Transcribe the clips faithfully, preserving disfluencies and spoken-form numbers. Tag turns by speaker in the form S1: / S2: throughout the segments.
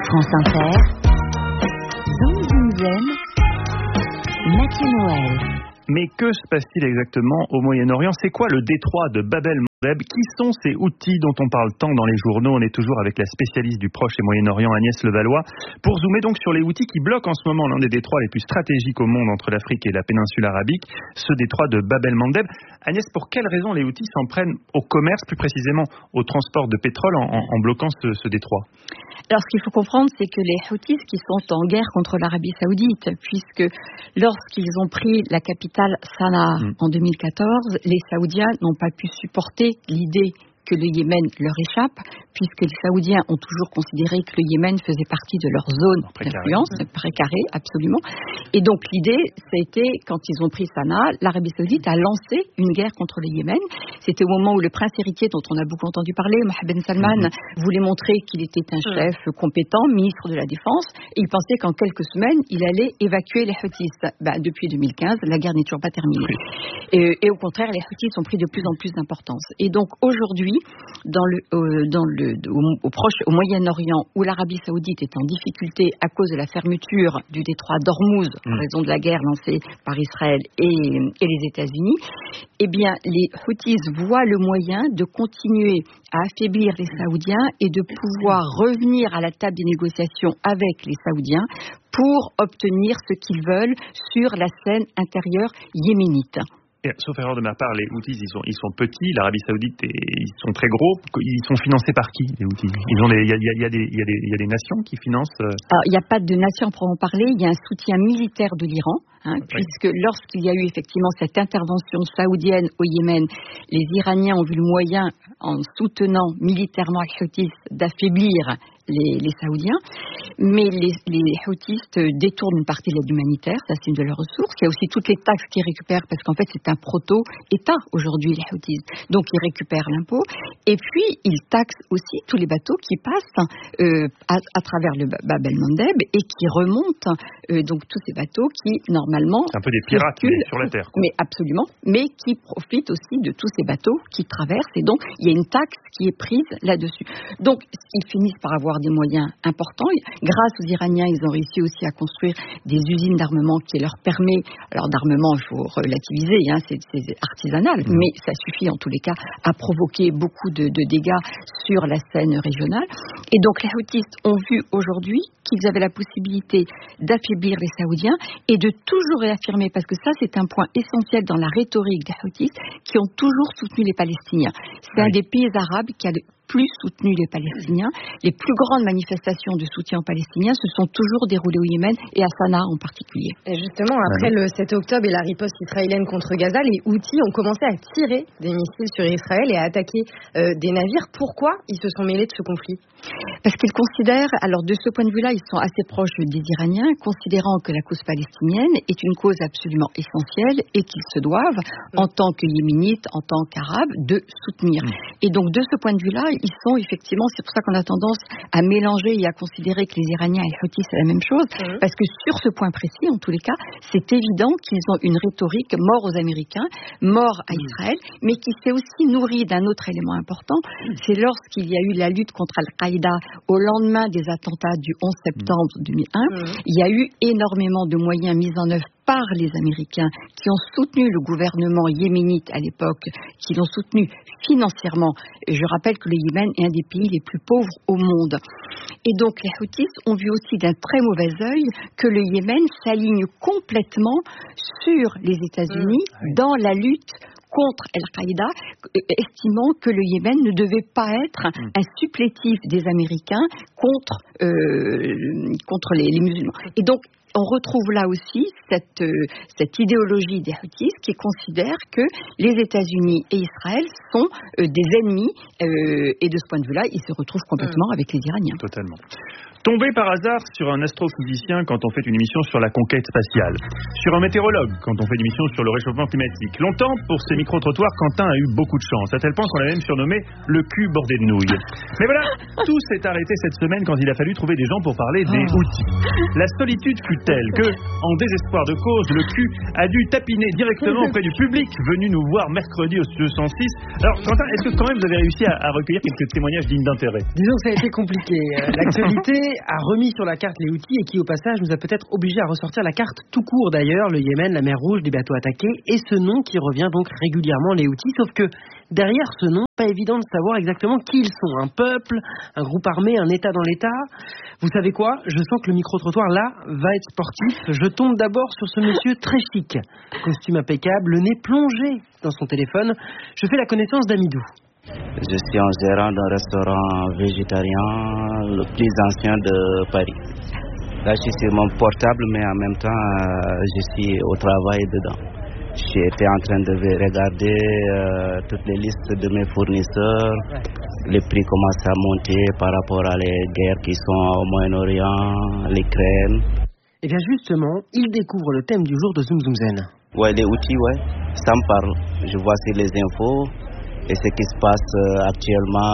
S1: France Inter, Zone Zen, Mathieu Noël.
S2: Mais que se passe-t-il exactement au Moyen-Orient? C'est quoi le détroit de Bab el-Mandeb? Qui sont ces outils dont on parle tant dans les journaux? On est toujours avec la spécialiste du Proche et Moyen-Orient, Agnès Levallois, pour zoomer donc sur les outils qui bloquent en ce moment l'un des détroits les plus stratégiques au monde entre l'Afrique et la péninsule arabique, ce détroit de Bab el-Mandeb. Agnès, pour quelles raisons les outils s'en prennent au commerce, plus précisément au transport de pétrole en, en, en bloquant ce, ce détroit?
S3: Alors, ce qu'il faut comprendre, c'est que les Houthis qui sont en guerre contre l'Arabie Saoudite, puisque lorsqu'ils ont pris la capitale Sanaa mmh. en deux mille quatorze, les Saoudiens n'ont pas pu supporter l'idée que le Yémen leur échappe, puisque les Saoudiens ont toujours considéré que le Yémen faisait partie de leur zone d'influence, précaré, absolument. Et donc l'idée, ça a été, quand ils ont pris Sanaa, l'Arabie Saoudite a lancé une guerre contre le Yémen. C'était au moment où le prince héritier, dont on a beaucoup entendu parler, Mohammed ben Salman, mmh. voulait montrer qu'il était un chef mmh. compétent, ministre de la Défense, et il pensait qu'en quelques semaines, il allait évacuer les Houthis. Ben, depuis deux mille quinze, la guerre n'est toujours pas terminée. Oui. Et, et au contraire, les Houthis ont pris de plus en plus d'importance. Et donc aujourd'hui, dans le, euh, dans le, au, au Proche, au Moyen-Orient, où l'Arabie Saoudite est en difficulté à cause de la fermeture du détroit d'Ormuz, mmh. en raison de la guerre lancée par Israël et, et les États-Unis, eh bien, les Houthis voient le moyen de continuer à affaiblir les Saoudiens et de pouvoir revenir à la table des négociations avec les Saoudiens pour obtenir ce qu'ils veulent sur la scène intérieure yéménite.
S2: Et, sauf erreur de ma part, les Houthis, ils sont, ils sont petits, l'Arabie Saoudite, et, ils sont très gros. Ils sont financés par qui, les Houthis? Il y, y, y, y, y, y a des nations qui financent euh...
S3: Alors, il n'y a pas de nation pour en parler. Il y a un soutien militaire de l'Iran, hein, oui. puisque lorsqu'il y a eu effectivement cette intervention saoudienne au Yémen, les Iraniens ont vu le moyen, en soutenant militairement les Houthis, d'affaiblir Les, les Saoudiens, mais les, les Houthis détournent une partie de l'aide humanitaire, ça c'est une de leurs ressources. Il y a aussi toutes les taxes qu'ils récupèrent, parce qu'en fait c'est un proto-État aujourd'hui, les Houthis. Donc ils récupèrent l'impôt, et puis ils taxent aussi tous les bateaux qui passent euh, à, à travers le Bab el-Mandeb et qui remontent, euh, donc tous ces bateaux qui normalement...
S2: C'est un peu des pirates mais sur la terre. Quoi.
S3: Mais absolument, mais qui profitent aussi de tous ces bateaux qui traversent, et donc il y a une taxe qui est prise là-dessus. Donc ils finissent par avoir des moyens importants. Grâce aux Iraniens, ils ont réussi aussi à construire des usines d'armement qui leur permet, alors d'armement, il faut relativiser, hein, c'est, c'est artisanal, mmh. mais ça suffit en tous les cas à provoquer beaucoup de, de dégâts sur la scène régionale. Et donc les Houthis ont vu aujourd'hui qu'ils avaient la possibilité d'affaiblir les Saoudiens et de toujours réaffirmer, parce que ça c'est un point essentiel dans la rhétorique des Houthis, qui ont toujours soutenu les Palestiniens. C'est oui. un des pays arabes qui a le plus soutenu les Palestiniens. Les plus grandes manifestations de soutien aux Palestiniens se sont toujours déroulées au Yémen et à Sanaa en particulier.
S4: Et justement, après le sept octobre et la riposte israélienne contre Gaza, les Houthis ont commencé à tirer des missiles sur Israël et à attaquer euh, des navires. Pourquoi ils se sont mêlés de ce conflit?
S3: Parce qu'ils considèrent, alors de ce point de vue-là, ils sont assez proches des Iraniens, considérant que la cause palestinienne est une cause absolument essentielle et qu'ils se doivent, mmh. en tant que yéménites, en tant qu'arabes, de soutenir. Mmh. Et donc de ce point de vue-là, ils sont effectivement, c'est pour ça qu'on a tendance à mélanger et à considérer que les Iraniens et les Houthis c'est la même chose, mmh. parce que sur ce point précis, en tous les cas, c'est évident qu'ils ont une rhétorique mort aux Américains, mort à Israël, mmh. mais qui s'est aussi nourrie d'un autre élément important, mmh. c'est lorsqu'il y a eu la lutte contre Al-Qaïda au lendemain des attentats du onze septembre deux mille un, mmh. il y a eu énormément de moyens mis en œuvre par les Américains qui ont soutenu le gouvernement yéménite à l'époque, qui l'ont soutenu financièrement. Et je rappelle que le Yémen est un des pays les plus pauvres au monde. Et donc les Houthis ont vu aussi d'un très mauvais œil que le Yémen s'aligne complètement sur les États-Unis mmh, oui. dans la lutte contre Al-Qaïda, estimant que le Yémen ne devait pas être mmh. un supplétif des Américains contre, euh, contre les, les musulmans. Et donc, on retrouve là aussi cette, euh, cette idéologie des Houthis qui considère que les États-Unis et Israël sont euh, des ennemis euh, et de ce point de vue-là, ils se retrouvent complètement mmh. avec les Iraniens.
S2: Totalement. Tomber par hasard sur un astrophysicien quand on fait une émission sur la conquête spatiale, sur un météorologue quand on fait une émission sur le réchauffement climatique. Longtemps, pour ces micro-trottoirs, Quentin a eu beaucoup de chance, à tel point qu'on l'a même surnommé le cul bordé de nouilles. Mais voilà, tout s'est arrêté cette semaine quand il a fallu trouver des gens pour parler des outils. La solitude fut telle que, en désespoir de cause, le cul a dû tapiner directement auprès du public venu nous voir mercredi au Studio cent six. Alors, Quentin, est-ce que quand même vous avez réussi à, à recueillir quelques témoignages dignes d'intérêt?
S5: Disons que ça a été compliqué. L'actualité a remis sur la carte les Houthis et qui, au passage, nous a peut-être obligés à ressortir la carte tout court d'ailleurs, le Yémen, la mer Rouge, des bateaux attaqués, et ce nom qui revient donc régulièrement, les Houthis, sauf que derrière ce nom, pas évident de savoir exactement qui ils sont. Un peuple, un groupe armé, un État dans l'État. Vous savez quoi? Je sens que le micro-trottoir, là, va être sportif. Je tombe d'abord sur ce monsieur très chic. Costume impeccable, le nez plongé dans son téléphone. Je fais la connaissance d'Amidou.
S6: Je suis un gérant d'un restaurant végétarien, le plus ancien de Paris. Là, je suis sur mon portable, mais en même temps, euh, je suis au travail dedans. J'étais en train de regarder euh, toutes les listes de mes fournisseurs. Les prix commencent à monter par rapport à les guerres qui sont au Moyen-Orient, l'Ukraine.
S5: Et bien justement, il découvre le thème du jour de Zoom Zoom Zen.
S6: Ouais, les outils, ouais, ça me parle. Je vois sur les infos et ce qui se passe euh, actuellement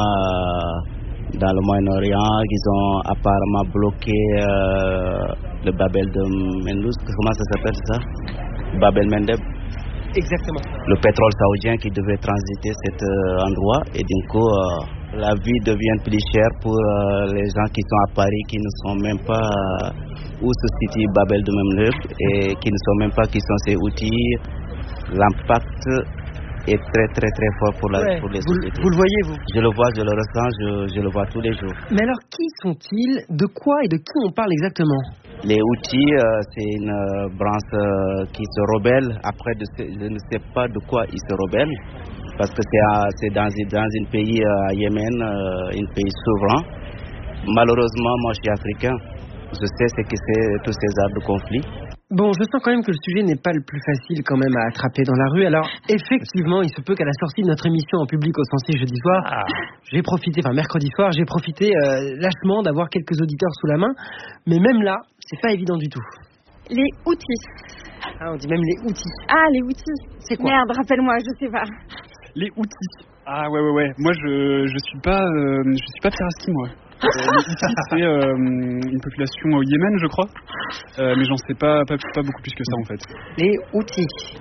S6: euh, dans le Moyen-Orient. Ils ont apparemment bloqué euh, le Babel de Mendous. Comment ça s'appelle ça? Babel Mendeb.
S5: Exactement.
S6: Le pétrole saoudien qui devait transiter cet euh, endroit et du coup euh, la vie devient plus chère pour euh, les gens qui sont à Paris qui ne sont même pas euh, où se situe Babel de Memneb et qui ne sont même pas qui sont ces outils. L'impact est très très très fort pour, la,
S5: ouais,
S6: pour les
S5: vous,
S6: sociétés.
S5: Vous le voyez vous?
S6: Je le vois, je le ressens, je, je le vois tous les jours.
S5: Mais alors qui sont-ils? De quoi et de qui on parle exactement?
S6: Les Houthis, euh, c'est une euh, branche euh, qui se rebelle. Après, de, je ne sais pas de quoi ils se rebellent. Parce que c'est, à, c'est dans, dans un pays, euh, Yémen, euh, un pays souverain. Malheureusement, moi je suis africain. Je sais ce que c'est tous ces arts de conflit.
S5: Bon, je sens quand même que le sujet n'est pas le plus facile quand même à attraper dans la rue. Alors, effectivement, il se peut qu'à la sortie de notre émission en public au cent six jeudi soir, ah. j'ai profité, enfin mercredi soir, j'ai profité euh, lâchement d'avoir quelques auditeurs sous la main. Mais même là, c'est pas évident du tout.
S7: Les Houthis.
S5: Ah, on dit même les Houthis.
S7: Ah, les Houthis.
S5: C'est quoi?
S7: Merde, rappelle-moi, je sais pas.
S8: Les Houthis. Ah ouais ouais ouais. Moi je je suis pas euh, je suis pas Pieraski moi. Euh, les Houthis c'est euh, une population au Yémen je crois. Euh, mais j'en sais pas, pas pas beaucoup plus que ça en fait.
S5: Les Houthis.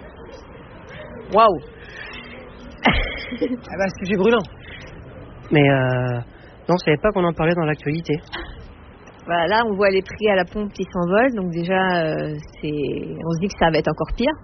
S5: Waouh. Ah bah sujet brûlant. Mais euh, non, je savais pas qu'on en parlait dans l'actualité.
S9: Voilà, là on voit les prix à la pompe qui s'envolent, donc déjà euh, c'est, on se dit que ça va être encore pire.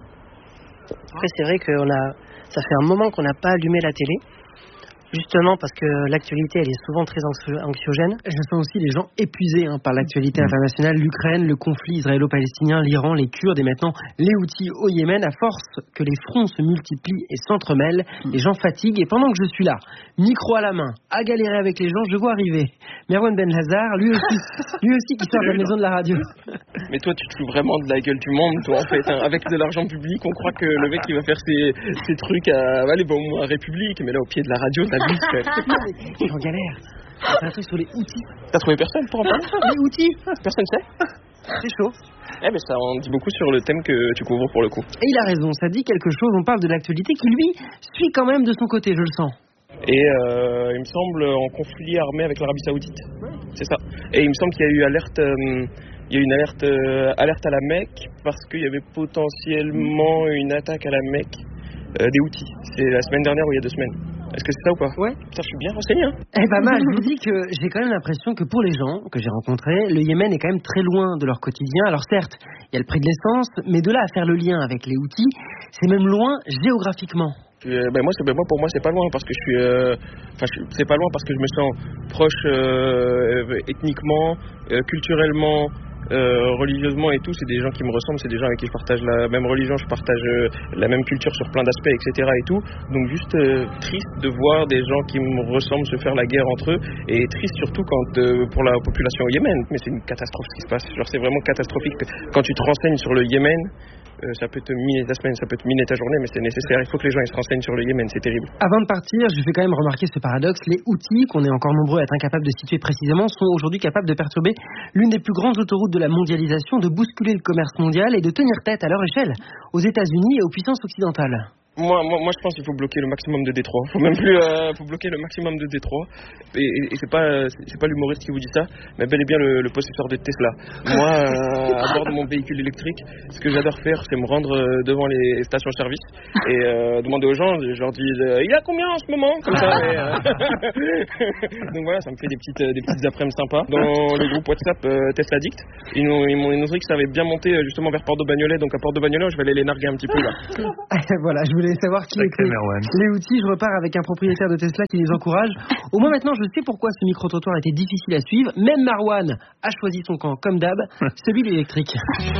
S5: Après c'est vrai qu'on a, ça fait un moment qu'on n'a pas allumé la télé. Justement parce que l'actualité elle est souvent très anxiogène. Je sens aussi les gens épuisés hein, par l'actualité internationale, l'Ukraine, le conflit israélo-palestinien, l'Iran, les Kurdes et maintenant les Houthis au Yémen. À force que les fronts se multiplient et s'entremêlent, les gens fatiguent et pendant que je suis là, micro à la main, à galérer avec les gens, je vois arriver Merwan Ben Lazar, lui aussi, lui aussi qui sort de la maison de la radio.
S10: Mais toi tu te fous vraiment de la gueule du monde toi en fait, hein. Avec de l'argent public on croit que le mec il va faire ses, ses trucs à, allez bon moi à République, mais là au pied de la radio t'as vu.
S5: Je suis en galère. C'est un truc sur les outils.
S10: T'as trouvé personne pour en parler?
S5: Les outils.
S10: Personne sait?
S5: C'est chaud.
S10: Eh ben ça en dit beaucoup sur le thème que tu couvres pour le coup.
S5: Et il a raison, ça dit quelque chose, on parle de l'actualité qui lui suit quand même de son côté, je le sens.
S10: Et euh, il me semble en conflit armé avec l'Arabie Saoudite. C'est ça. Et il me semble qu'il y a eu alerte, euh, il y a eu une alerte, euh, alerte à la Mecque parce qu'il y avait potentiellement une attaque à la Mecque euh, des Houthis. C'est la semaine dernière ou il y a deux semaines. Est-ce que c'est ça ou quoi?
S5: Ouais.
S10: Putain, je suis bien renseigné. Hein.
S5: Eh pas mal, je vous dis que j'ai quand même l'impression que pour les gens que j'ai rencontrés, le Yémen est quand même très loin de leur quotidien. Alors certes, il y a le prix de l'essence, mais de là à faire le lien avec les Houthis, c'est même loin géographiquement.
S10: Euh, ben moi, c'est, ben moi, pour moi, c'est pas loin parce que je suis. Enfin, euh, c'est pas loin parce que je me sens proche euh, ethniquement, euh, culturellement. Euh, religieusement et tout, c'est des gens qui me ressemblent, c'est des gens avec qui je partage la même religion, je partage euh, la même culture sur plein d'aspects, et cetera et tout. Donc juste euh, triste de voir des gens qui me ressemblent se faire la guerre entre eux, et triste surtout quand euh, pour la population au Yémen. Mais c'est une catastrophe ce qui se passe. Genre c'est vraiment catastrophique. Quand tu te renseignes sur le Yémen, euh, ça peut te miner ta semaine, ça peut te miner ta journée, mais c'est nécessaire. Il faut que les gens ils se renseignent sur le Yémen, c'est terrible.
S5: Avant de partir, je fais quand même remarquer ce paradoxe. Les Houthis, qu'on est encore nombreux à être incapables de situer précisément, sont aujourd'hui capables de perturber l'une des plus grandes autoroutes de la mondialisation, de bousculer le commerce mondial et de tenir tête à leur échelle aux États-Unis et aux puissances occidentales.
S10: Moi, moi, moi, je pense qu'il faut bloquer le maximum de Détroit. Faut même plus, euh, faut bloquer le maximum de Détroit. Et, et, et c'est pas, c'est, c'est pas l'humoriste qui vous dit ça, mais bel et bien le, le possesseur de Tesla. Moi, euh, à bord de mon véhicule électrique, ce que j'adore faire, c'est me rendre euh, devant les stations-service et euh, demander aux gens. Je leur dis, euh, il a combien en ce moment, comme ça. Et, euh... Donc voilà, ça me fait des petites, des petites après-midi sympas. Dans le groupe WhatsApp euh, Tesla Addict, ils nous, ils m'ont dit que ça avait bien monté justement vers Port-de-Bagnolet. Donc à Port-de-Bagnolet, je vais aller les narguer un petit peu là.
S5: Voilà, je voulais savoir qui était les outils. Je repars avec un propriétaire de Tesla qui les encourage. Au moins maintenant, je sais pourquoi ce micro-trottoir était difficile à suivre. Même Marwan a choisi son camp, comme d'hab, celui de l'électrique.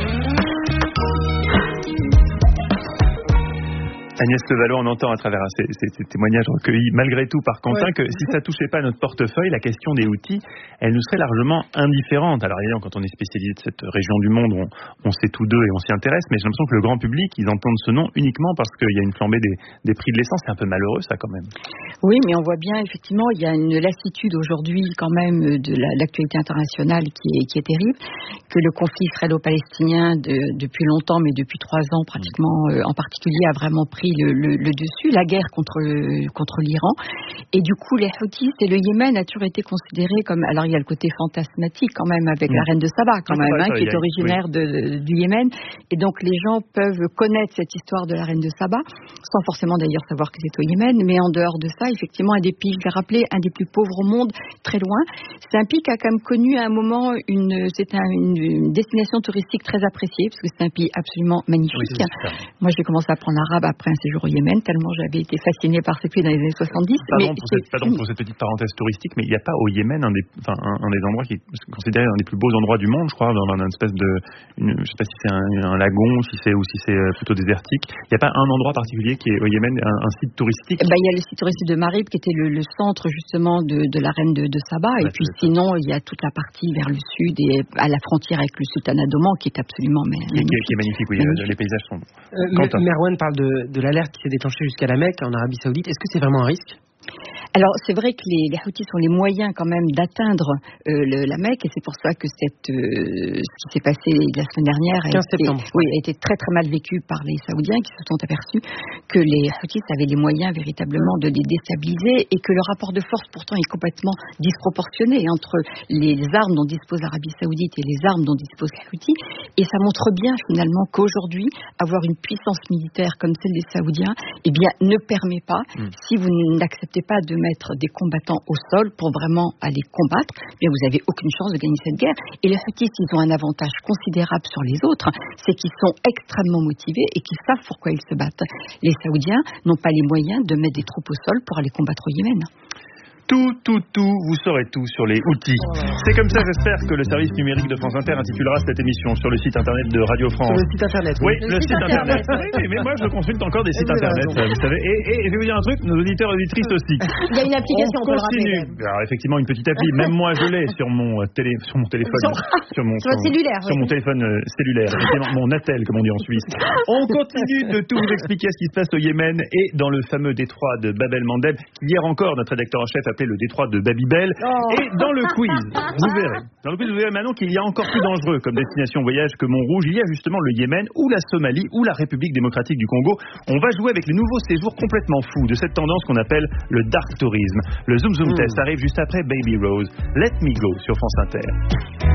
S2: Agnès Levallois, on entend à travers ces, ces, ces témoignages recueillis malgré tout par Quentin ouais. que si ça touchait pas notre portefeuille, la question des outils, elle nous serait largement indifférente. Alors évidemment, quand on est spécialisé de cette région du monde, on, on sait tous deux et on s'y intéresse, mais j'ai l'impression que le grand public, ils entendent ce nom uniquement parce qu'il y a une flambée des, des prix de l'essence. C'est un peu malheureux ça quand même.
S3: Oui, mais on voit bien effectivement, il y a une lassitude aujourd'hui quand même de la, l'actualité internationale qui est, qui est terrible, que le conflit israélo-palestinien de, depuis longtemps, mais depuis trois ans pratiquement euh, en particulier, a vraiment pris Le, le, le dessus, la guerre contre, contre l'Iran. Et du coup, les Houthis et le Yémen a toujours été considéré comme... Alors, il y a le côté fantasmatique quand même avec mmh. la reine de Saba, quand même, hein, qui est originaire oui. de, du Yémen. Et donc, les gens peuvent connaître cette histoire de la reine de Saba, sans forcément d'ailleurs savoir que c'est au Yémen. Mais en dehors de ça, effectivement, un des pays, je l'ai rappelé, un des plus pauvres au monde, très loin. C'est un pays qui a quand même connu à un moment une... C'est un, une, une destination touristique très appréciée, parce que c'est un pays absolument magnifique. Oui, Moi, j'ai commencé à apprendre l'arabe après un séjour au Yémen, tellement j'avais été fascinée par ces pays dans les années soixante-dix.
S2: Pardon,
S3: mais
S2: pour, cette, pardon pour cette petite parenthèse touristique, mais il n'y a pas au Yémen un des, enfin, un, un des endroits qui est considéré un des plus beaux endroits du monde, je crois, dans une espèce de, une, je sais pas si c'est un, un lagon, si c'est, ou si c'est plutôt désertique. Il n'y a pas un endroit particulier qui est au Yémen, un, un site touristique?
S3: Bah, il y a le site touristique de Marib qui était le, le centre justement de, de la reine de, de Saba, bah, et puis sinon il y a toute la partie vers le sud et à la frontière avec le sultanat d'Oman qui est absolument magnifique.
S2: Qui est, qui est magnifique, oui, magnifique. Les paysages sont beaux.
S5: Euh, Merwan parle de, de l'alerte qui s'est déclenchée jusqu'à la Mecque, en Arabie Saoudite. Est-ce que c'est vraiment un risque ?
S3: Alors, c'est vrai que les, les Houthis ont les moyens quand même d'atteindre euh, le, la Mecque, et c'est pour ça que cette, euh, ce qui s'est passé la semaine dernière a été, oui, a été très très mal vécu par les Saoudiens qui se sont aperçus que les Houthis avaient les moyens véritablement de les déstabiliser et que le rapport de force pourtant est complètement disproportionné entre les armes dont dispose l'Arabie Saoudite et les armes dont dispose les Houthis. Et ça montre bien finalement qu'aujourd'hui, avoir une puissance militaire comme celle des Saoudiens, eh bien, ne permet pas, mmh. si vous n'acceptez pas de mettre des combattants au sol pour vraiment aller combattre, eh bien vous n'avez aucune chance de gagner cette guerre. Et les Houthis, ils ont un avantage considérable sur les autres, c'est qu'ils sont extrêmement motivés et qu'ils savent pourquoi ils se battent. Les Saoudiens n'ont pas les moyens de mettre des troupes au sol pour aller combattre au Yémen.
S2: Tout, tout, tout, vous saurez tout sur les outils. C'est comme ça, j'espère, que le service numérique de France Inter intitulera cette émission sur le site internet de Radio France.
S5: Sur le site internet.
S2: Oui, le, le site, site internet. internet. Oui, mais moi, je consulte encore des sites internet, vous savez. Et, et, et je vais vous dire un truc, nos auditeurs et auditrices aussi.
S4: Il y a une application,
S2: on continue. Alors, effectivement, une petite appli. Même moi, je l'ai sur mon télé, sur mon téléphone,
S4: sur mon, sur mon cellulaire,
S2: sur
S4: oui.
S2: mon téléphone euh, cellulaire, mon attel, comme on dit en Suisse. On continue de tout vous expliquer ce qui se passe au Yémen et dans le fameux détroit de Bab el-Mandeb, qui hier encore notre rédacteur en chef appelait le détroit de Babybel. Oh. Et dans le quiz, vous verrez, dans le quiz, vous verrez maintenant qu'il y a encore plus dangereux comme destination voyage que Montrouge. Il y a justement le Yémen ou la Somalie ou la République démocratique du Congo. On va jouer avec les nouveaux séjours complètement fous de cette tendance qu'on appelle le dark tourisme. Le Zoom Zoom mmh. Test arrive juste après Baby Rose. Let Me Go sur France Inter.